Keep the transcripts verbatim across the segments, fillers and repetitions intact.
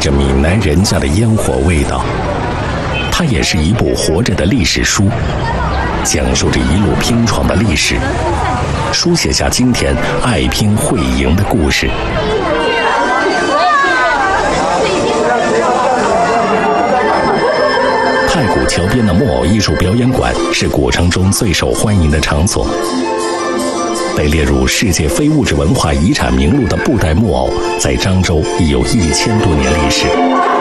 着闽南人家的烟火味道。它也是一部活着的历史书，讲述着一路拼闯的历史，书写下今天爱拼会赢的故事。太古桥边的木偶艺术表演馆是古城中最受欢迎的场所。被列入世界非物质文化遗产名录的布袋木偶，在漳州已有一千多年历史。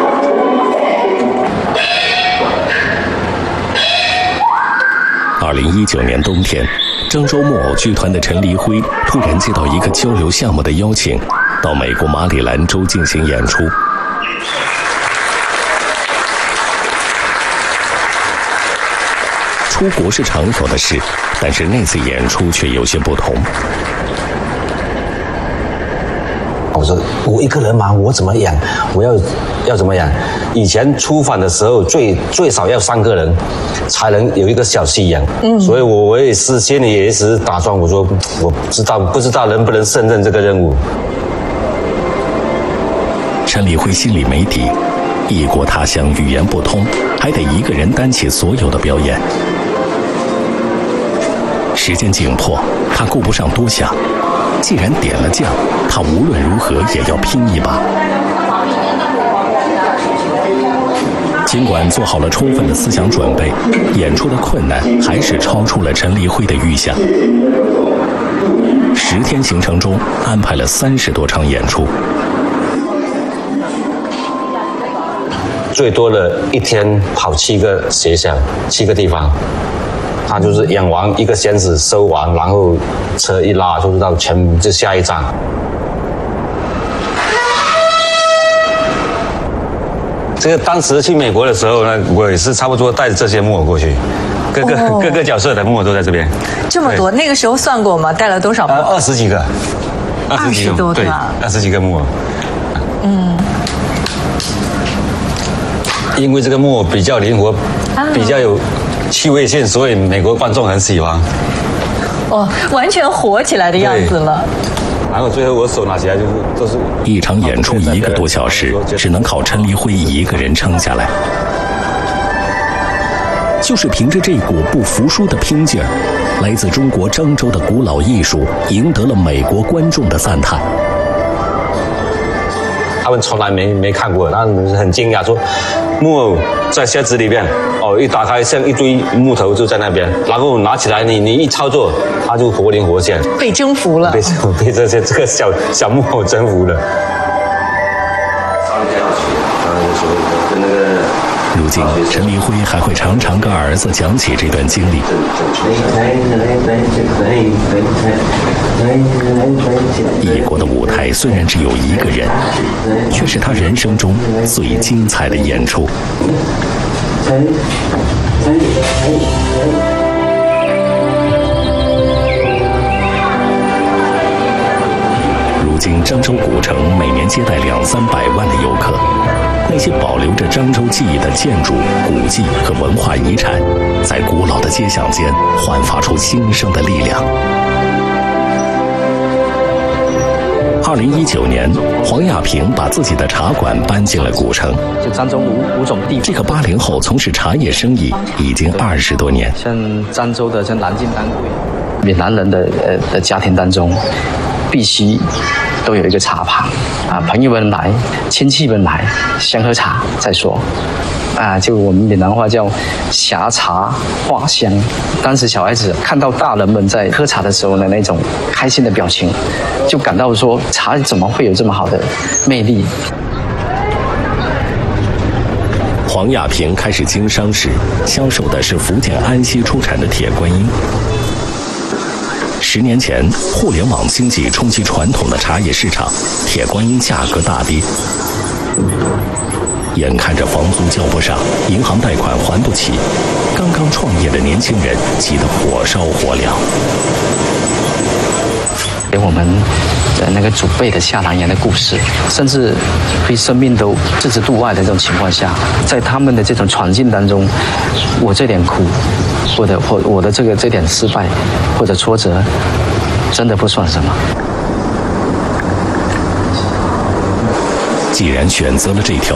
二零一九年冬天，漳州木偶剧团的陈黎辉突然接到一个交流项目的邀请，到美国马里兰州进行演出。出国是常有的事，但是那次演出却有些不同。 我说我一个人嘛，我怎么演？我要要怎么演？以前出访的时候，最最少要三个人才能有一个小戏演。嗯，所以我我也是心里也是打算，我说我不知道不知道能不能胜任这个任务。 陈黎辉心里没底，异国他乡，语言不通，还得一个人担起所有的表演。时间紧迫，他顾不上多想。既然点了将，他无论如何也要拼一把。尽管做好了充分的思想准备，演出的困难还是超出了陈黎辉的预想。十天行程中安排了三十多场演出， 最多的一天跑七个学校，七个地方。他就是演完一个仙子收完，然后车一拉就是到全就下一站。这个当时去美国的时候呢，我也是差不多带着这些木偶过去，各个、哦、各个角色的木偶都在这边。 这么多，那个时候算过吗？带了多少木偶？ 呃，二十几个， 二十多个， 对，二十几个木偶。嗯。因为这个木偶比较灵活，啊、比较有趣味性，所以美国观众很喜欢。 哦，完全活起来的样子了。 然后最后我手拿起来就是都是。 一场演出一个多小时，只能靠陈黎辉一个人撑下来。就是凭着这股不服输的拼劲儿，来自中国漳州的古老艺术赢得了美国观众的赞叹。 他们从来没没看过，他们很惊讶，说木偶在箱子里面，哦，一打开像一堆木头就在那边，然后拿起来你你一操作，它就活灵活现， 被征服了， 被被这些这个小小木偶征服了。 如今，陈黎辉还会常常跟儿子讲起这段经历。异国的舞台虽然只有一个人，却是他人生中最精彩的演出。如今，漳州古城每年接待两三百万的游客。那些保留着漳州记忆的建筑、古迹和文化遗产，在古老的街巷间焕发出新生的力量。二零一九年，黄亚平把自己的茶馆搬进了古城。 就漳州五五种地， 这个八零后从事茶叶生意已经二十多年。 像漳州的像南京单柜，闽南人的呃的家庭当中，必须都有一个茶旁啊，朋友们来，亲戚们来，先喝茶再说。啊，就我们闽南话叫霞茶花香。当时小孩子看到大人们在喝茶的时候呢，那种开心的表情，就感到说茶怎么会有这么好的魅力。 黄亚平开始经商时，销售的是福建安溪出产的铁观音。十年前，互联网经济冲击传统的茶叶市场，铁观音价格大跌。眼看着房租交不上，银行贷款还不起，刚刚创业的年轻人急得火烧火燎。 给我们的那个祖辈的下南洋的故事，甚至对生命都置之度外的这种情况下，在他们的这种闯境当中，我这点苦，或者或我的这个这点失败或者挫折，真的不算什么。 既然选择了这条